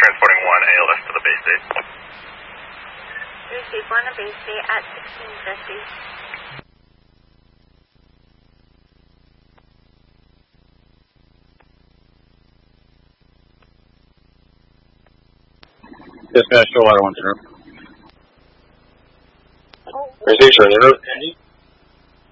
transporting 1 ALS to the base state. Receive 1 to base state at 1650. Dispatch, Stillwater 1-0. Received, sir.